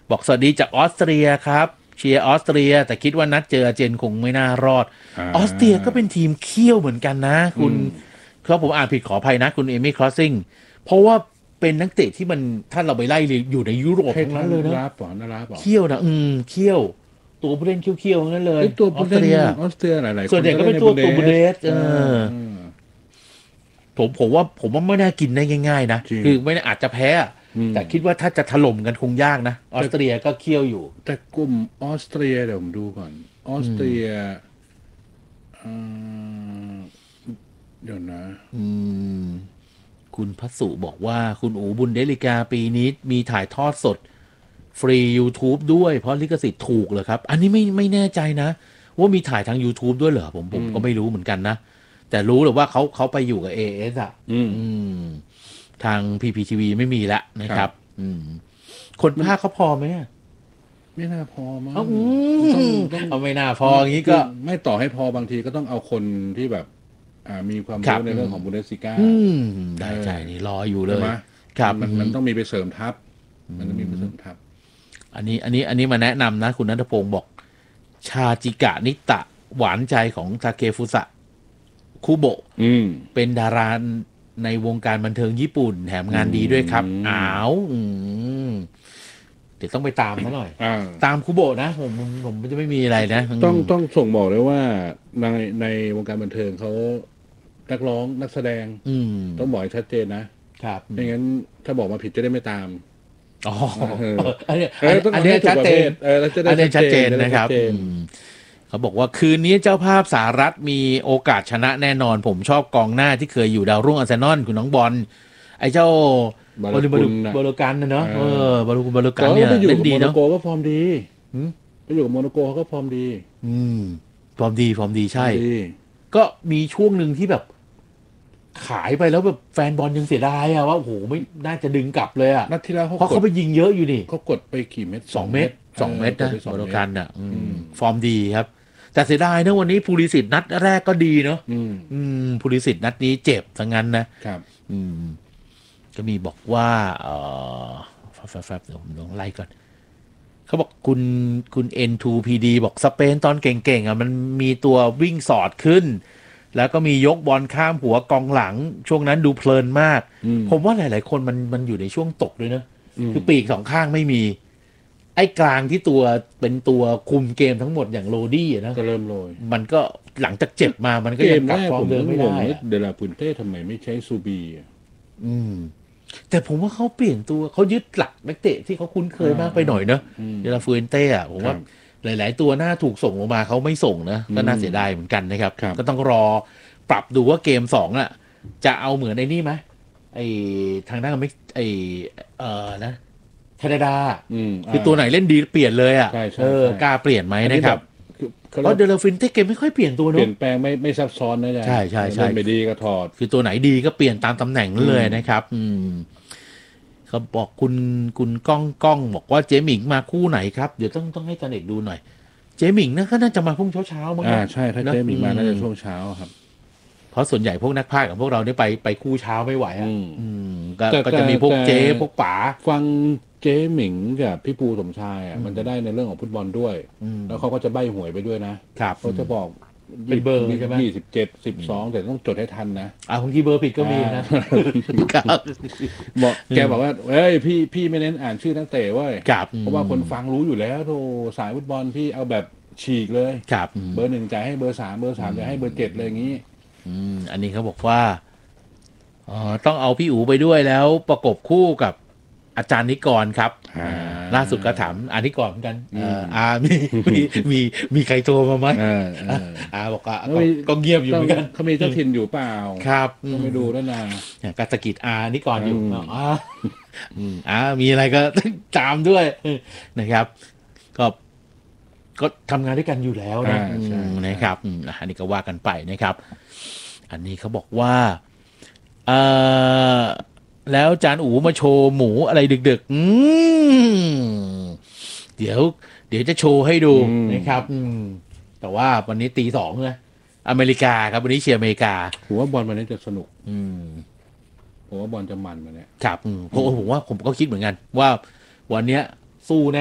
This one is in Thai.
บอกสวัสดีจากออสเตรียครับเชียร์ออสเตรียแต่คิดว่านัดเจออาร์เจนคงไม่น่ารอดออสเตรียก็เป็นทีมเขี้ยวเหมือนกันนะคุณเขาผมอ่านผิดขออภัยนะคุณเอมี่ครอสซิงเพราะว่าเป็นนักเตะที่มันถ้าเราไปไล่อยู่ในยุโรปทั้งนั้นเลยนะเขี้ยวนะเขี้ยวตัวผู้เล่นเขี้ยวๆทั้งนั้นเลยตัวออผู้เล่นสเตรียออสเตรียหลายๆคนส่วนใหญ่ก็เป็นตัวบูเดสผมว่าไม่น่ากินได้ง่ายๆนะคือไม่อาจจะแพ้แต่คิดว่าถ้าจะถล่มกันคงยากนะออสเตรียก็เขี้ยวอยู่แต่กลุ่มออสเตรียเดี๋ยวผมดูก่อนออสเตรียเดี๋ยวนะคุณพัสุบอกว่าคุณอูบุนเดลิกาปีนี้มีถ่ายทอดสดฟรี YouTube ด้วยเพราะลิขสิทธิ์ถูกเหรอครับอันนี้ไม่แน่ใจนะว่ามีถ่ายทาง YouTube ด้วยเหรอผมก็ไม่รู้เหมือนกันนะแต่รู้เลยว่าเขาไปอยู่กับ AS อ่ะทาง PPTV ไม่มีละนะครับคนภาคเขาพอไหมไม่น่าพอมั้งเอาไม่น่าพออย่างนี้ก็ไม่ต่อให้พอบางทีก็ต้องเอาคนที่แบบมีความรู้ในเรื่องของบุนเดสลิก้าได้ใจนี่รออยู่เลยครับมันต้องมีไปเสริมทัพมันต้องมีไปเสริมทัพอันนี้มาแนะนำนะคุณณัฐพงศ์บอกชาจิกะนิตะหวานใจของทาเคฟุสะคุโบะเป็นดาราในวงการบันเทิงญี่ปุ่นแถมงานดีด้วยครับเดี๋ยวต้องไปตามซะหน่อยตามคุโบะนะผมจะไม่มีอะไรนะต้องส่งบอกเลยว่าในวงการบันเทิงเขานักร้องนักแสดงต้องบอกให้ชัดเจนนะครับไม่งั้นถ้าบอกมาผิดจะได้ไม่ตามอันนี้ชัดเจนอันนี้ชัดเจนนะครับเขาบอกว่าคืนนี้เจ้าภาพสหรัฐมีโอกาสชนะแน่นอนผมชอบกองหน้าที่เคยอยู่ดาวรุ่งอาร์เซนอลคุณน้องบอลไอ้เจ้าบอลกันนะเนาะบอลกันเนี่ยเล่นดีเนาะโมโนโกก็ฟอร์มดีไปอยู่กับโมโนโกเขาก็ฟอร์มดีฟอร์มดีใช่ก็มีช่วงหนึ่งที่แบบขายไปแล้วแบบแฟนบอลยังเสียดายอะว่าโอ้โหไม่น่าจะดึงกลับเลยอะนัดที่แล้วเพราะเขาไปยิงเยอะอยู่นี่เขากดไปกี่เม็ด 2 เม็ดนะบอลกันอะฟอร์มดีครับแต่เสียดายนะวันนี้ภูริสิทธิ์นัดแรกก็ดีเนาะภูริสิทธิ์นัดนี้เจ็บซะงั้นนะครับก็มีบอกว่าแฟบเดี๋ยวผมลองไล่ก่อนเขาบอกคุณ N2PD บอกสเปนตอนเก่งๆอ่ะมันมีตัววิ่งสอดขึ้นแล้วก็มียกบอลข้ามหัวกองหลังช่วงนั้นดูเพลินมากผมว่าหลายๆคนมันอยู่ในช่วงตกด้วยนะคือปีกสองข้างไม่มีไอ้กลางที่ตัวเป็นตัวคุมเกมทั้งหมดอย่างโรดี้นะก็เริ่มโรยมันก็หลังจากเจ็บมามันก็ยังกลับฟอร์มเดิมไม่ได้เดลาพุนเต้ทำไมไม่ใช้ซูบีแต่ผมว่าเขาเปลี่ยนตัวเขายึดหลักนักเตะที่เขาคุ้นเคยมากไปหน่อยเนอะเดลาฟูเอนเต้อะผมว่าหลายๆตัวน่าถูกส่งลงมาเขาไม่ส่งนะก็น่าเสียดายเหมือนกันนะครับก็ต้องรอปรับดูว่าเกม2อ่ะจะเอาเหมือนไอ้นี่ไหมไอ้ทางด้านไม่นะแคนาดาคือตัวไหนเล่นดีเปลี่ยนเลยอ่ะกล้าเปลี่ยนไหมนะครับเพราะเดลาฟินเต้เกมไม่ค่อยเปลี่ยนตัวเนอะเปลี่ยนแปลงไม่ซับซ้อนนะใช่ไม่ดีก็ถอดคือตัวไหนดีก็เปลี่ยนตามตำแหน่งนั่นเลยนะครับเขาบอกคุณก้องบอกว่าเจมิงมาคู่ไหนครับเดี๋ยวต้องให้จันเอกดูหน่อยเจมิงนะก็น่าจะมาพรุ่งเช้ามั้งใช่ถ้าเจมิงมาน่าจะช่วงเช้าครับเพราะส่วนใหญ่พวกนักพากย์กับพวกเราได้ไปคู่เช้าไม่ไหวก็จะมีพวกเจพวกป๋าฟังเจมิงกับพี่ปูสมชายมันจะได้ในเรื่องของฟุตบอลด้วยแล้วเขาก็จะใบ้หวยไปด้วยนะเขาจะบอกเป็นเบอร์ใช่ไหม 27 12แต่ต้องจดให้ทันนะบางทีเบอร์ผิดก็มีนะบอกแกบอกว่าเฮ้ยพี่ไม่เน้นอ่านชื่อนักเตะเว้ยเพราะว่าคนฟังรู้อยู่แล้วโธ่สายฟุตบอลพี่เอาแบบฉีกเลยเบอร์ 1จ่ายให้เบอร์ 3เบอร์ 3จะให้เบอร์ 7เลยอย่างนี้อันนี้เขาบอกว่าต้องเอาพี่อู๋ไปด้วยแล้วประกบคู่กับอาจารย์นิกรครับล่าสุดก็ถามนิกรเหมือนกันมีใครโทรมาไหมบอกก็เงียบอยู่เหมือนกันเขามีเจ้าถิ่นอยู่เปล่าครับต้องไปดูแล้วนะกสกิจนิกรอยู่มีอะไรก็ตามด้วยนะครับก็ทำงานด้วยกันอยู่แล้วนะครับอันนี้ก็ว่ากันไปนะครับอันนี้เขาบอกว่าแล้วจานอูมาโชว์หมูอะไรดึกๆเดี๋ยวจะโชว์ให้ดูนะครับแต่ว่าวันนี้ตี 2นะอเมริกาครับวันนี้เชียร์อเมริกาผมว่าบอลวันนี้จะสนุกผมว่าบอลจะมันวันนี้ครับผมว่าผมก็คิดเหมือนกันว่าวันนี้สู้แน่